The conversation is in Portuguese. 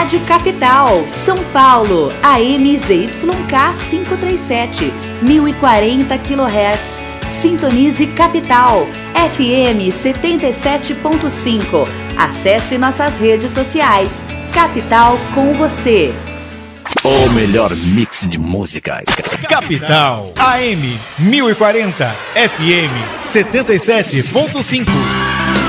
Rádio Capital, São Paulo, AM ZYK 537, 1040 kHz. Sintonize Capital, FM 77.5. Acesse nossas redes sociais. Capital com você. O melhor mix de músicas. Capital, AM 1040, FM 77.5.